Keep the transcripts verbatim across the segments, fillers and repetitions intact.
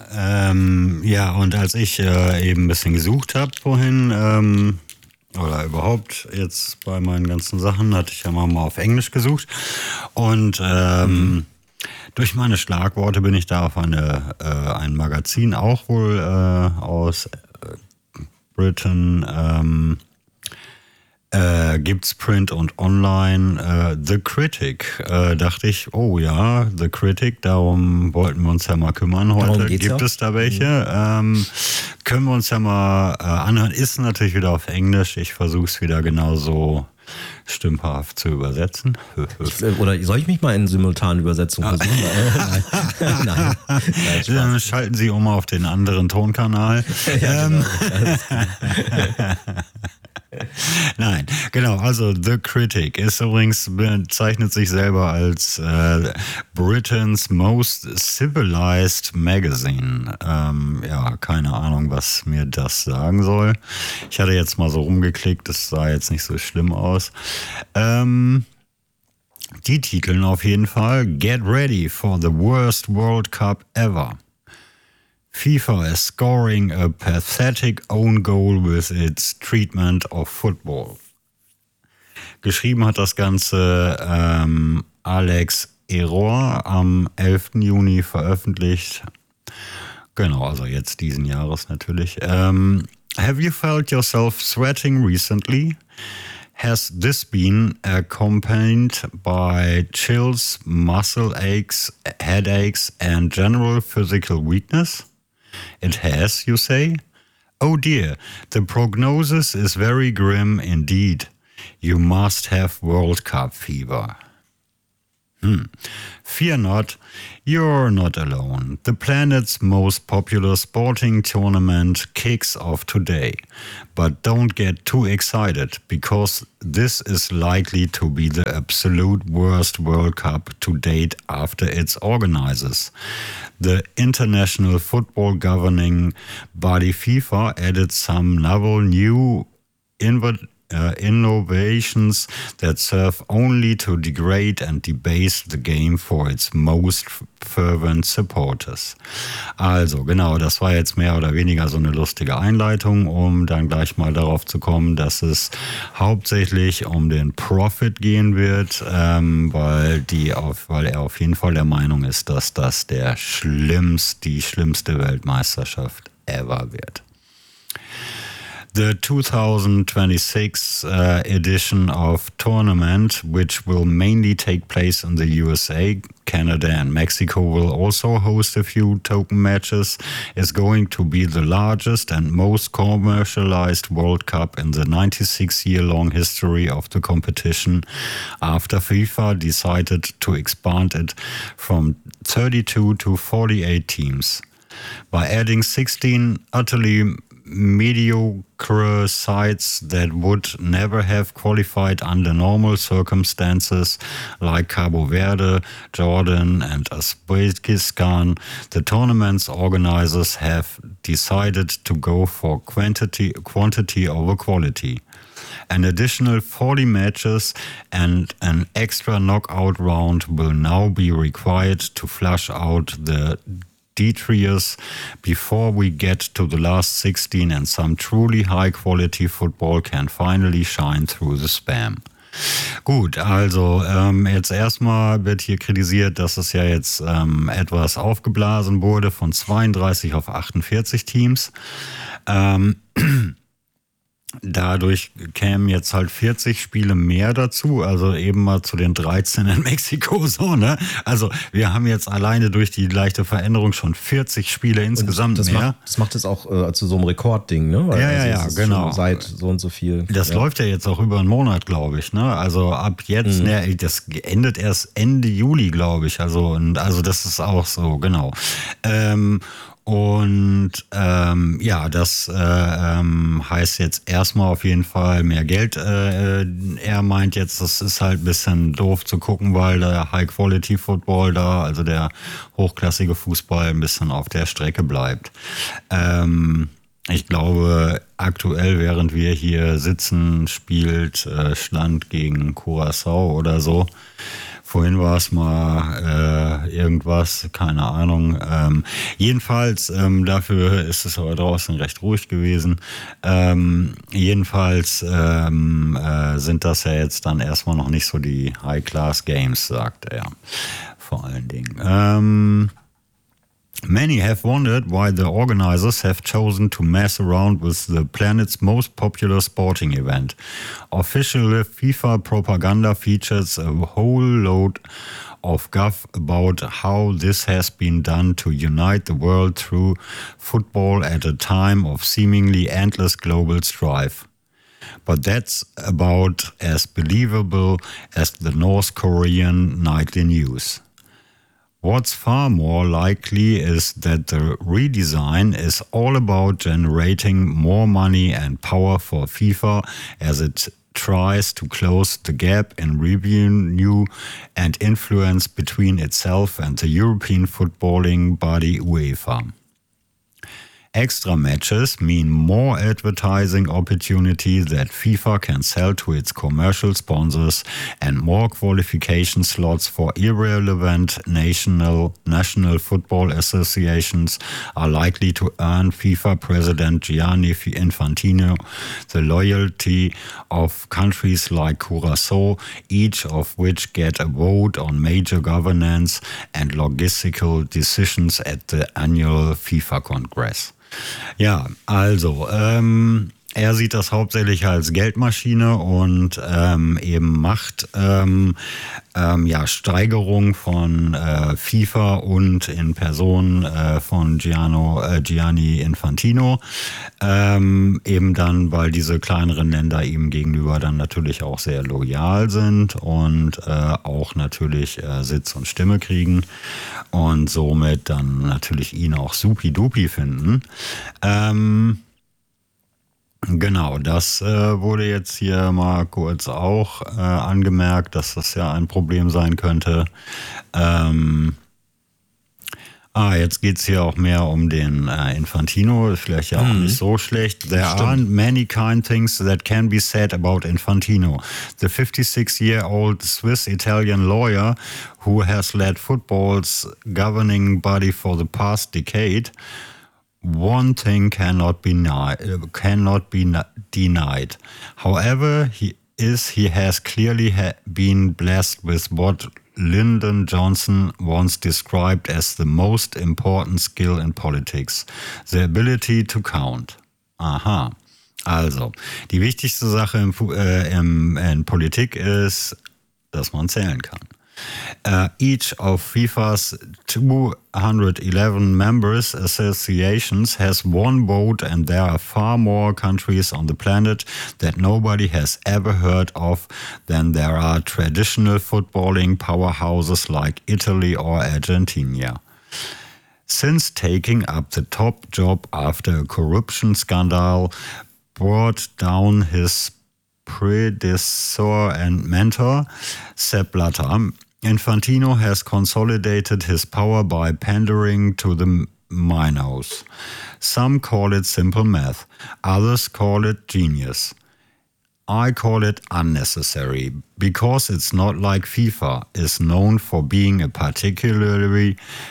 Ähm, ja, und als ich äh, eben ein bisschen gesucht habe vorhin, ähm, oder überhaupt jetzt bei meinen ganzen Sachen, hatte ich ja mal, mal auf Englisch gesucht. Und ähm, mhm. durch meine Schlagworte bin ich da auf eine, äh, ein Magazin, auch wohl äh, aus äh, Britain, ähm, Äh, gibt's Print und Online. Äh, The Critic. Äh, dachte ich, oh ja, The Critic, darum wollten wir uns ja mal kümmern heute. Gibt ja. es da welche? Mhm. Ähm, können wir uns ja mal äh, anhören. Ist natürlich wieder auf Englisch. Ich versuche es wieder genauso stümperhaft zu übersetzen. Ich, oder soll ich mich mal in Simultanübersetzung versuchen? Nein. Nein. Nein, Dann schalten Sie um auf den anderen Tonkanal. ja, genau. Nein, genau, also The Critic ist übrigens, bezeichnet sich selber als äh, Britain's most civilized magazine. Ähm, ja, keine Ahnung, was mir das sagen soll. Ich hatte jetzt mal so rumgeklickt, das sah jetzt nicht so schlimm aus. Ähm, die titeln auf jeden Fall Get ready for the worst World Cup ever. FIFA is scoring a pathetic own goal with its treatment of football. Geschrieben hat das Ganze ähm, Alex Error am elften Juni veröffentlicht. Genau, also jetzt diesen Jahres natürlich. Um, have you felt yourself sweating recently? Has this been accompanied by chills, muscle aches, headaches and general physical weakness? It has, you say? Oh dear, the prognosis is very grim indeed. You must have World Cup fever. Hmm. Fear not, you're not alone. The planet's most popular sporting tournament kicks off today. But don't get too excited, because this is likely to be the absolute worst World Cup to date after its organizers. The international football governing body FIFA added some novel new inv- Uh, innovations that serve only to degrade and debase the game for its most fervent supporters. Also genau, das war jetzt mehr oder weniger so eine lustige Einleitung, um dann gleich mal darauf zu kommen, dass es hauptsächlich um den Profit gehen wird, ähm, weil, die auf, weil er auf jeden Fall der Meinung ist, dass das der schlimmst, die schlimmste Weltmeisterschaft ever wird. The two thousand twenty-six uh, edition of tournament, which will mainly take place in the U S A, Canada and Mexico will also host a few token matches, is going to be the largest and most commercialized World Cup in the ninety-six year long history of the competition, after FIFA decided to expand it from thirty-two to forty-eight teams. By adding sixteen utterly mediocre sides that would never have qualified under normal circumstances, like Cabo Verde, Jordan and Uzbekistan, the tournament's organizers have decided to go for quantity, quantity over quality. An additional forty matches and an extra knockout round will now be required to flush out the detritus before we get to the last sixteen and some truly high-quality football can finally shine through the spam. Gut, also ähm, jetzt erstmal wird hier kritisiert, dass es ja jetzt ähm, etwas aufgeblasen wurde von zweiunddreißig auf achtundvierzig Teams. Ähm, Dadurch kämen jetzt halt vierzig Spiele mehr dazu, also eben mal zu den dreizehn in Mexiko so, ne? Also wir haben jetzt alleine durch die leichte Veränderung schon vierzig Spiele insgesamt das mehr. Macht, das macht es auch äh, zu so einem Rekordding, ne? Weil, ja, ja, also ja, genau. Seit so und so viel. Das ja. läuft ja jetzt auch über einen Monat, glaube ich, ne? Also ab jetzt, mhm. ne, das endet erst Ende Juli, glaube ich. Also, und, also das ist auch so, genau. Ähm, Und ähm, ja, das äh, ähm, heißt jetzt erstmal auf jeden Fall mehr Geld. Äh, er meint jetzt, das ist halt ein bisschen doof zu gucken, weil der High-Quality-Football da, also der hochklassige Fußball, ein bisschen auf der Strecke bleibt. Ähm, ich glaube, aktuell, während wir hier sitzen, spielt äh, Schland gegen Curaçao oder so. Vorhin war es mal äh, irgendwas, keine Ahnung. Ähm, jedenfalls, ähm, dafür ist es aber draußen recht ruhig gewesen. Ähm, jedenfalls ähm, äh, sind das ja jetzt dann erstmal noch nicht so die High-Class-Games, sagt er. Vor allen Dingen. Ähm, Many have wondered why the organizers have chosen to mess around with the planet's most popular sporting event. Official FIFA propaganda features a whole load of guff about how this has been done to unite the world through football at a time of seemingly endless global strife. But that's about as believable as the North Korean nightly news. What's far more likely is that the redesign is all about generating more money and power for FIFA as it tries to close the gap in revenue and influence between itself and the European footballing body UEFA. Extra matches mean more advertising opportunity that FIFA can sell to its commercial sponsors, and more qualification slots for irrelevant national national football associations are likely to earn FIFA President Gianni Infantino the loyalty of countries like Curaçao, each of which get a vote on major governance and logistical decisions at the annual FIFA Congress. Ja, also, ähm, er sieht das hauptsächlich als Geldmaschine und ähm, eben Macht, ähm, ähm, ja, Steigerung von äh, FIFA und in Person äh, von Giano, äh, Gianni Infantino. Ähm, eben dann, weil diese kleineren Länder ihm gegenüber dann natürlich auch sehr loyal sind und äh, auch natürlich äh, Sitz und Stimme kriegen und somit dann natürlich ihn auch supi-dupi finden. Ähm, Genau, das äh, wurde jetzt hier mal kurz auch äh, angemerkt, dass das ja ein Problem sein könnte. Ähm, ah, jetzt geht es hier auch mehr um den äh, Infantino, vielleicht ja auch mhm. nicht so schlecht. There Stimmt. aren't many kind things that can be said about Infantino. The fifty-six-year-old Swiss-Italian lawyer who has led football's governing body for the past decade. One thing cannot be ni- cannot be n- denied. However, he is he has clearly ha- been blessed with what Lyndon Johnson once described as the most important skill in politics: the ability to count. Aha. Also, die wichtigste Sache im, äh, im, in Politik ist, dass man zählen kann. Uh, each of FIFA's two hundred eleven members associations has one vote, and there are far more countries on the planet that nobody has ever heard of than there are traditional footballing powerhouses like Italy or Argentina. Since taking up the top job after a corruption scandal brought down his predecessor and mentor, Sepp Blatter, Infantino has consolidated his power by pandering to the minors. Some call it simple math, others call it genius. I call it unnecessary, because it's not like FIFA is known for being a particularly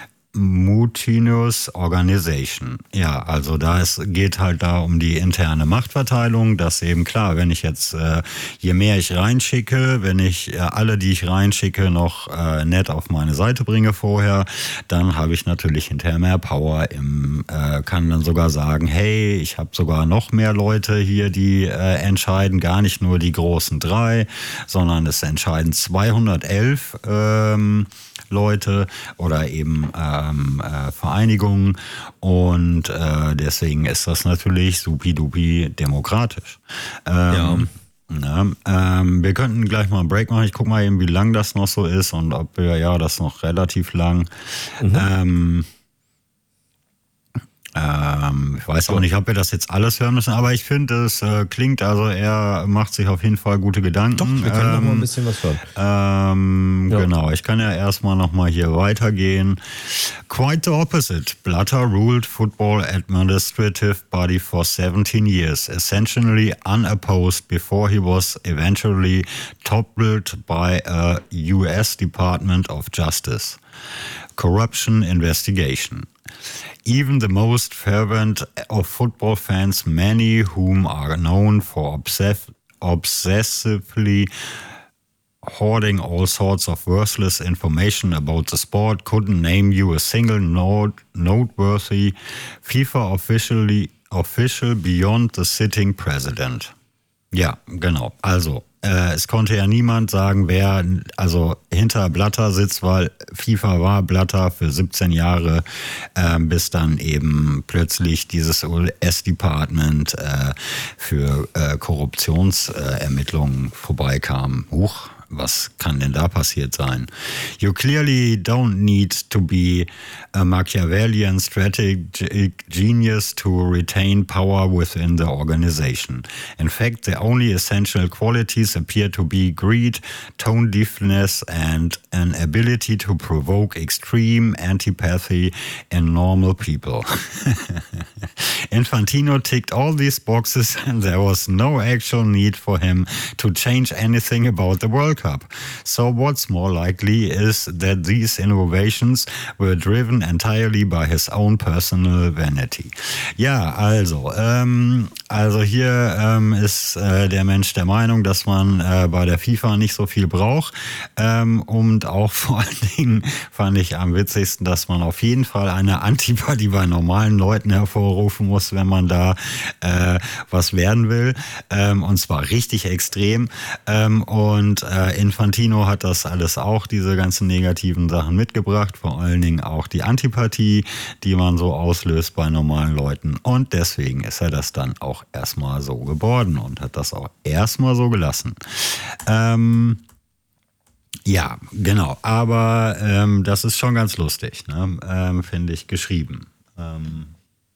mutinous organization. Ja, also da es geht halt da um die interne Machtverteilung, dass eben klar, wenn ich jetzt, äh, je mehr ich reinschicke, wenn ich äh, alle, die ich reinschicke, noch äh, nett auf meine Seite bringe vorher, dann habe ich natürlich hinterher mehr Power, im, äh, kann dann sogar sagen, hey, ich habe sogar noch mehr Leute hier, die äh, entscheiden, gar nicht nur die großen drei, sondern es entscheiden zweihundertelf ähm, Leute oder eben ähm, äh, Vereinigungen und äh, deswegen ist das natürlich supi-dupi demokratisch. Ähm, ja. Ne, ähm, wir könnten gleich mal einen Break machen. Ich gucke mal eben, wie lang das noch so ist und ob wir, ja, das noch relativ lang. Mhm. Ähm, äh, Ähm, ich weiß auch nicht, ob wir das jetzt alles hören müssen, aber ich finde, es äh, klingt, also er macht sich auf jeden Fall gute Gedanken. Doch, wir können ähm, noch mal ein bisschen was hören. Ähm, Ja. Genau, ich kann ja erstmal nochmal hier weitergehen. Quite the opposite. Blatter ruled football administrative body for seventeen years, essentially unopposed before he was eventually toppled by a U S Department of Justice corruption investigation. Even the most fervent of football fans, many whom are known for obsess- obsessively hoarding all sorts of worthless information about the sport, couldn't name you a single note, noteworthy FIFA officially, official beyond the sitting president. Ja, genau. Also, äh, es konnte ja niemand sagen, wer also hinter Blatter sitzt, weil FIFA war Blatter für siebzehn Jahre, äh, bis dann eben plötzlich dieses U S-Department äh, für äh, Korruptionsermittlungen äh, vorbeikam. Huch. Was kann denn da passiert sein? You clearly don't need to be a Machiavellian strategic genius to retain power within the organization. In fact, the only essential qualities appear to be greed, tone deafness, and an ability to provoke extreme antipathy in normal people. Infantino ticked all these boxes and there was no actual need for him to change anything about the World Cup. So what's more likely is that these innovations were driven entirely by his own personal vanity. Ja, also, ähm, also hier ähm, ist äh, der Mensch der Meinung, dass man äh, bei der FIFA nicht so viel braucht. Ähm, und auch vor allen Dingen fand ich am witzigsten, dass man auf jeden Fall eine Antipathie bei normalen Leuten hervorrufen muss, wenn man da äh, was werden will. Ähm, und zwar richtig extrem. Ähm, und äh, Infantino hat das alles auch, diese ganzen negativen Sachen mitgebracht. Vor allen Dingen auch die Antipathie, die man so auslöst bei normalen Leuten. Und deswegen ist er das dann auch erstmal so geworden und hat das auch erstmal so gelassen. Ähm, ja, genau. Aber ähm, das ist schon ganz lustig, ne? ähm, finde ich, geschrieben. Ähm,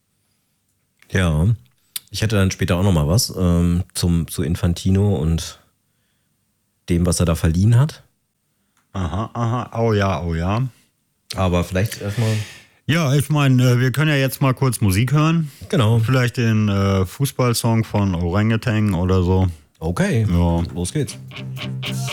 Ja, ich hätte dann später auch noch mal was ähm, zum, zu Infantino und dem, was er da verliehen hat. aha, aha, oh ja, oh ja. Aber vielleicht erstmal... Ja, ich meine, wir können ja jetzt mal kurz Musik hören. Genau. Vielleicht den äh, Fußballsong von Orangutan oder so. Okay, Ja. los geht's.